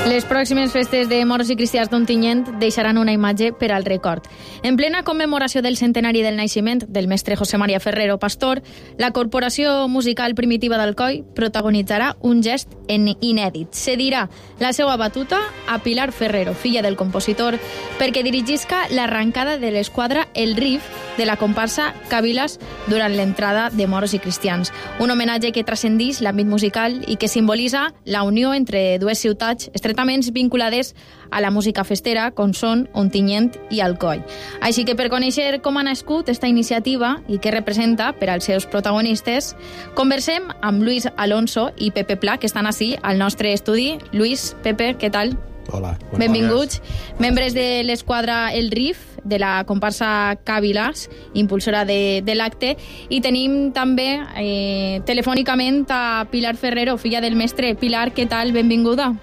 Les pròximes festes de Moros i Cristians d'Ontinyent deixaran una imatge per al record. En plena commemoració del centenari del naixement del mestre José María Ferrero Pastor, la Corporació Musical Primitiva d'Alcoi protagonitzarà un gest inèdit. Cedirà la seva batuta a Pilar Ferrero, filla del compositor, perquè dirigisca l'arrencada de l'esquadra El Rif de la comparsa Cavilas durant l'entrada de Moros i Cristians. Un homenatge que transcendeix l'àmbit musical i que simbolitza la unió entre dues ciutats estretament vinculades a la música festera, com són Ontinyent i Alcoi. Així que per conèixer com ha nascut esta iniciativa i què representa per als seus protagonistes, conversem amb Luis Alonso i Pepe Pla, que estan ací al nostre estudi. Luis, Pepe, què tal? Hola. Benvinguts. Membres de l'esquadra El Rif, de la comparsa Cavilas, impulsora de l'acte, i tenim també telefònicament a Pilar Ferrero, filla del mestre. Pilar, què tal? Benvinguda.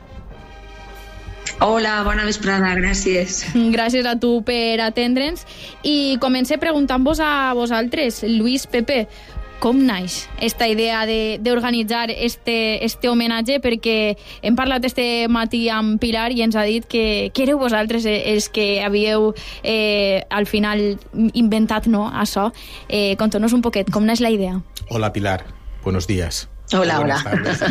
Hola, bona vesprada, gràcies. Gràcies a tu per atendre'ns. I comencé preguntant-vos a vosaltres, Luis, Pepe, com naix esta idea d'organitzar este homenatge? Perquè hem parlat este matí amb Pilar i ens ha dit que éreu vosaltres els que havíeu al final inventat això. Conta-nos un poquet, com naix la idea? Hola, Pilar. Buenos días. Hola, Buenas tardes.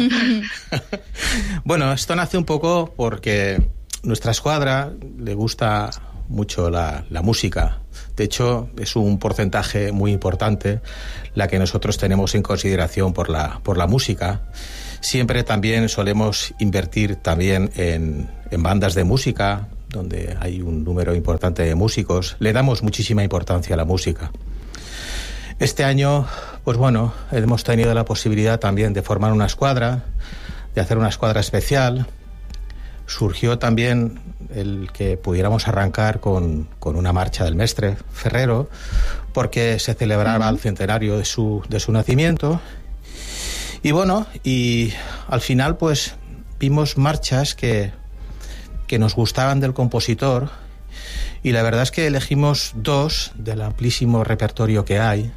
Bueno, esto nace un poco porque nuestra escuadra le gusta mucho la música. De hecho, es un porcentaje muy importante la que nosotros tenemos en consideración por la música. Siempre también solemos invertir también en bandas de música, donde hay un número importante de músicos. Le damos muchísima importancia a la música. Este año, pues bueno, hemos tenido la posibilidad también de formar una escuadra, de hacer una escuadra especial. Surgió también el que pudiéramos arrancar con una marcha del mestre Ferrero, porque se celebraba el centenario de su nacimiento. Y bueno, y al final pues vimos marchas que nos gustaban del compositor, y la verdad es que elegimos dos del amplísimo repertorio que hay.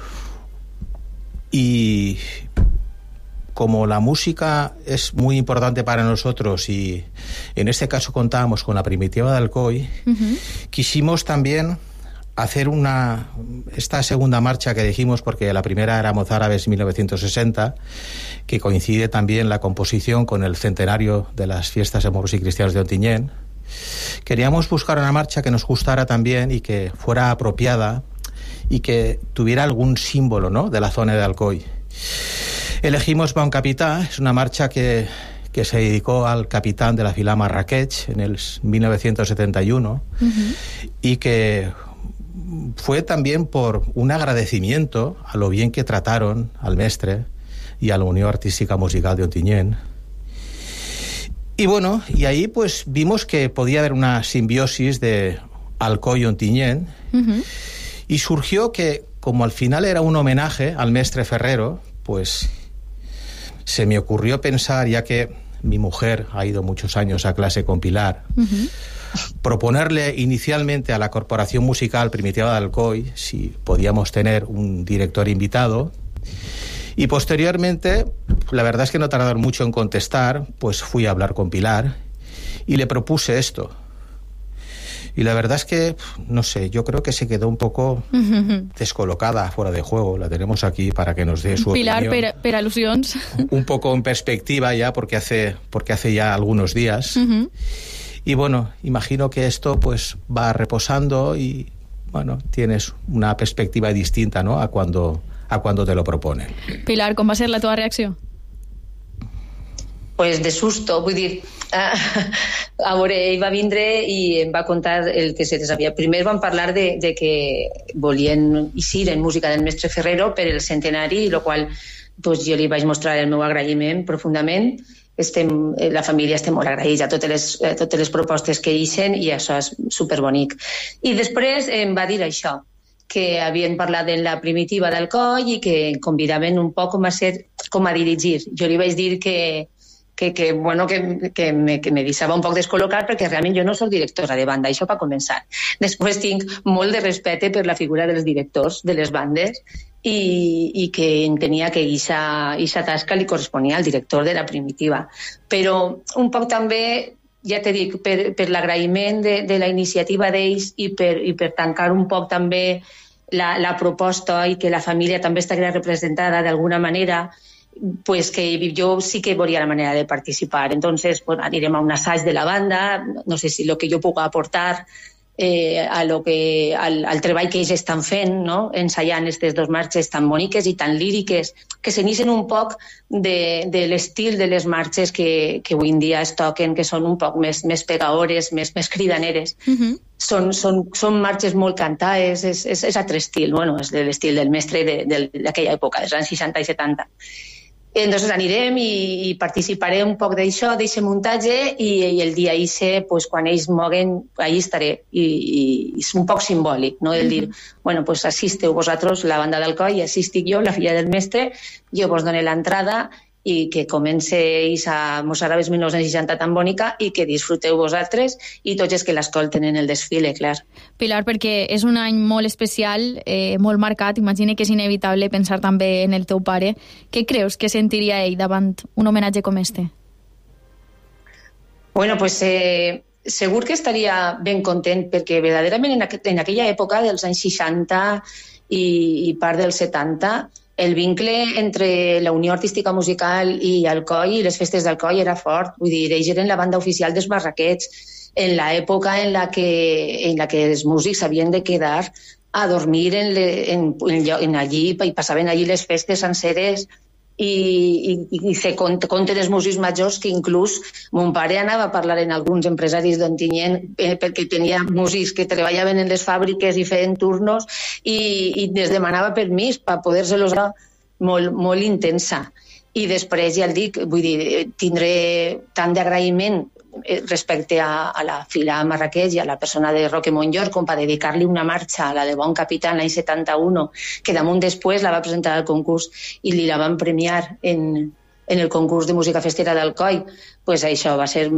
Y como la música es muy importante para nosotros y en este caso contábamos con la Primitiva de Alcoi, quisimos también hacer esta segunda marcha que dijimos, porque la primera era Mozárabes 1960, que coincide también la composición con el centenario de las fiestas de Moros y Cristianos de Ontinyent. Queríamos buscar una marcha que nos gustara también y que fuera apropiada y que tuviera algún símbolo, ¿no?, de la zona de Alcoi. Elegimos Bon Capità, es una marcha que se dedicó al capitán de la Fila Marrakech en el 1971 y que fue también por un agradecimiento a lo bien que trataron al mestre y a la Unión Artística Musical de Ontinyent. Y bueno, y ahí pues vimos que podía haber una simbiosis de Alcoi y Ontinyent, y surgió que, como al final era un homenaje al mestre Ferrero, pues se me ocurrió pensar, ya que mi mujer ha ido muchos años a clase con Pilar, proponerle inicialmente a la Corporación Musical Primitiva de Alcoi si podíamos tener un director invitado, y posteriormente, la verdad es que no tardaron mucho en contestar, pues fui a hablar con Pilar y le propuse esto. Y la verdad es que, no sé, yo creo que se quedó un poco descolocada, fuera de juego. La tenemos aquí para que nos dé su Pilar, opinión. per al·lusions. Un poco en perspectiva ya, porque hace ya algunos días. Y bueno, imagino que esto pues va reposando y, bueno, tienes una perspectiva distinta, ¿no?, a cuando te lo proponen. Pilar, com va ser la teva reacció? Pues de susto, vull dir, a veure, ell va vindre i em va contar el que se sabia. Primer vam parlar de que volien eixir en música del mestre Ferrero per el centenari, i el qual pues, jo li vaig mostrar el meu agraïment profundament. La família estem molt agraïts a totes les propostes que eixen, i això és superbonic. I després em va dir això, que havien parlat de la Primitiva d'Alcoi i que em convidaven un poc com a dirigir. Jo li vaig dir que me deixava un poc descol·locar, perquè realment jo no soc directora de banda, això per començar. Després tinc molt de respecte per la figura dels directors de les bandes i que entenia que aquesta tasca li corresponia al director de la Primitiva. Però un poc també ja t'he dit, per l'agraïment de la iniciativa d'ells i per tancar un poc també la proposta i que la família també estaria representada d'alguna manera, pues que jo sí que volia la manera de participar. Entonces, pues, anirem a un assaig de la banda, no sé si lo que jo puc aportar al treball que ells estan fent, no? Ensaiant aquestes dos marxes tan boniques i tan líriques, que s'iniciën un poc de l'estil de les marxes que avui en dia es toquen, que són un poc més pegaores, més cridaneres. Són marxes molt cantades, és altre estil, bueno, és de l'estil del mestre d'aquella època, dels anys 60 i 70. Entonces anirem i participaré un poc d'això, d'aquest muntatge, i el dia ise, pues, quan ells moguen, allà estaré. I és un poc simbòlic, no? El dir, bueno, pues assisteu vosaltres, la banda d'Alcoi, assistic jo, la filla del mestre, jo vos dono l'entrada i que comencéis a Mos Árabes 1960 tan bonica i que disfruteu vosaltres i tots els que l'escolten en el desfile, clar. Pilar, perquè és un any molt especial, molt marcat, imagine que és inevitable pensar també en el teu pare. Què creus que sentiria ell davant un homenatge com este? Bueno, pues segur que estaria ben content perquè verdaderament en aquella època dels anys 60 i part dels 70 el vincle entre la Unió Artística Musical i Alcoi i les festes d'Alcoi era fort. Vull dir, ells eren la banda oficial dels barraquets en l'època en la que els músics havien de quedar a dormir en allí i passaven allí les festes senceres i fer compte dels músics majors, que inclús mon pare anava a parlar en alguns empresaris d'Ontinyent perquè tenia músics que treballaven en les fàbriques i feien turnos i les demanava permís per poder-se-los dar molt intensa. I després, ja el dic, vull dir, tindré tant d'agraïment respecte a la fila Marrakech i a la persona de Roque Montllor com per dedicar-li una marxa, la de Bon Capitán, l'any 71, que damunt després la va presentar al concurs i li la van premiar en el concurs de música festera d'Alcoi. Pues això va ser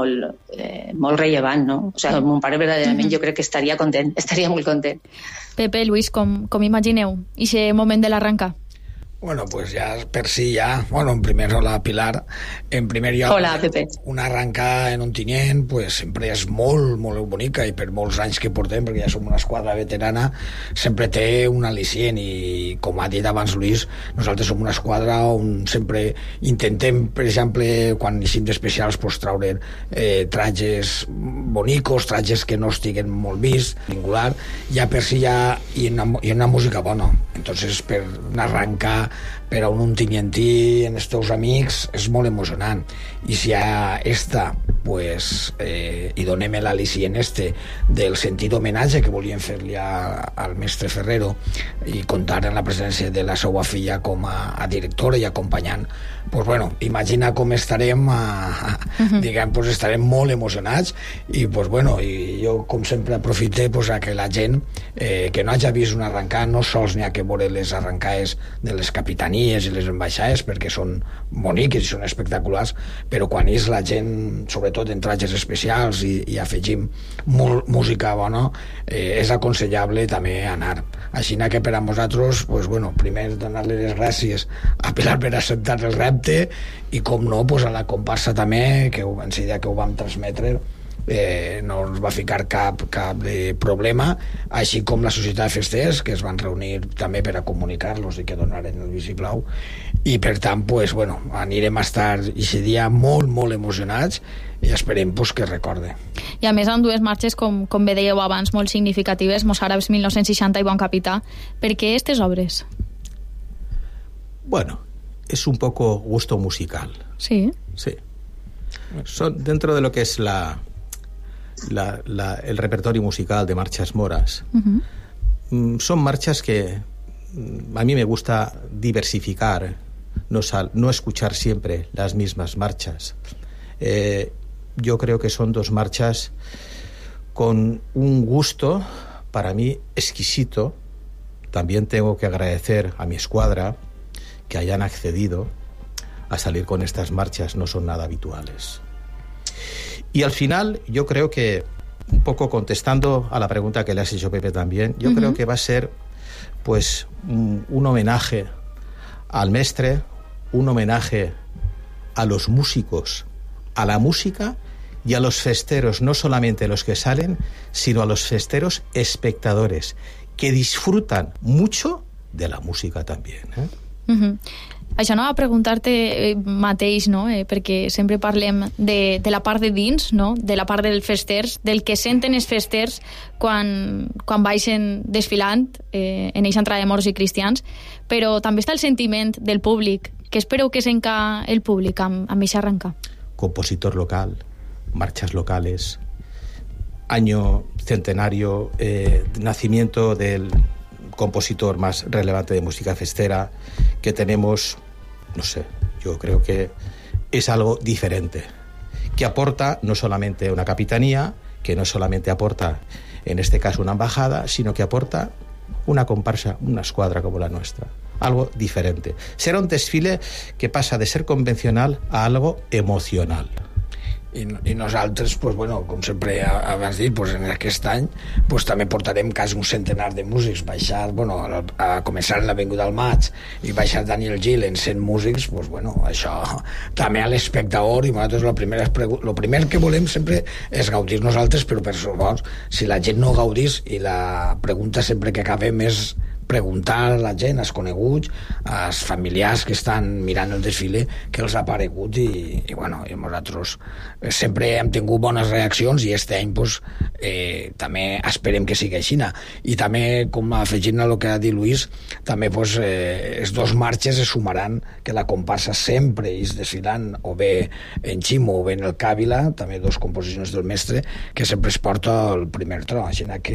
molt rellevant, no? O sigui, mon pare verdaderament jo crec que estaria content, estaria molt content. Pepe, Luis, com imagineu aquest moment de l'arrencar? Bueno, pues ya per si ya, bueno, en primer hola Pilar, en primer lloc, hola, Pepe. Una arrencada en Ontinyent, pues sempre és molt bonica i per molts anys que portem, perquè ja som una esquadra veterana, sempre té un al·licient i, com ha dit abans Luis, nosaltres som una esquadra on sempre intentem, per exemple, quan eixim d'especials, pues, traure tratges bonicos, tratges que no estiguen molt vist, singular, ja per si ja i una música bona. Entonces, per arrencar per a un ontinyentí en els teus amics és molt emocionant, i si a esta pues, i donem l'al·licient del sentit homenatge que volíem fer-li al mestre Ferrero i comptar en la presència de la seva filla com a directora i acompanyant, pues bueno, imagina com estarem diguem, pues estarem molt emocionats i pues bueno, i jo com sempre aprofité pues, a que la gent que no hagi vist una arrencada, no sols n'hi ha que veure les arrencades de les capitanies i les ambaixades perquè són boniques i són espectaculars, però quan és la gent sobretot en tratges especials i afegim música bona, és aconsellable també anar. Així que per a nosaltres, pues bueno, primer donar-li les gràcies a Pilar per acceptar el repte i com no, pues a la comparsa també, que enseguida que ho vam transmetre no ens va ficar cap de problema, així com la societat de festers, que es van reunir també per a comunicar-los i que donaren el vistiplau, i per tant, pues, bueno, anirem a estar aquest dia molt emocionats i esperem pues, que recorde. I a més amb dues marxes, com bé dèieu abans, molt significatives, Mos Árabes 1960 i Bon Capità. Per què aquestes obres? Bueno, es un poco gusto musical. Sí. Sí. Son dentro de lo que es el repertorio musical de marchas moras. Son marchas que a mí me gusta diversificar, no escuchar siempre las mismas marchas. Yo creo que son dos marchas con un gusto para mí exquisito. También tengo que agradecer a mi escuadra que hayan accedido a salir con estas marchas, no son nada habituales. Y al final yo creo que, un poco contestando a la pregunta que le has hecho Pepe también, yo creo que va a ser pues un homenaje al mestre, un homenaje a los músicos, a la música y a los festeros, no solamente los que salen, sino a los festeros espectadores, que disfrutan mucho de la música también. Això anava a preguntar-te mateix, no? Perquè sempre parlem de la part de dins, no? De la part dels festers, del que senten els festers quan baixen desfilant en eixa entrada de moros i cristians, però també està el sentiment del públic. Què espereu que senta el públic amb eixa arranca? Compositor local, marchas locales, año centenario, nacimiento del compositor más relevante de música festera que tenemos, no sé, yo creo que es algo diferente, que aporta no solamente una capitanía, que no solamente aporta, en este caso, una embajada, sino que aporta una comparsa, una escuadra como la nuestra. Algo diferente. Será un desfile que pasa de ser convencional a algo emocional. I nosaltres, pues, bueno, com sempre abans dit, pues, en aquest any pues, també portarem quasi un centenar de músics. Baixar, bueno, a començar en l'Avinguda al Maig i baixar Daniel Gil en 100 músics, pues, bueno, això també a l'espectador, i nosaltres el primer que volem sempre és gaudir nosaltres, però per supost, si la gent no gaudís, i la pregunta sempre que acabem és preguntar a la gent, als coneguts, als familiars que estan mirant el desfile, què els ha paregut, i bueno, i nosaltres sempre hem tingut bones reaccions, i este any pues, també esperem que sigui així. I també, com afegint a el que ha dit Luis, també pues, els dos marxes es sumaran, que la comparsa sempre és desfilant, o bé en Ximo o bé en el Càvila, també dos composicions del mestre, que sempre es porta el primer tro, així que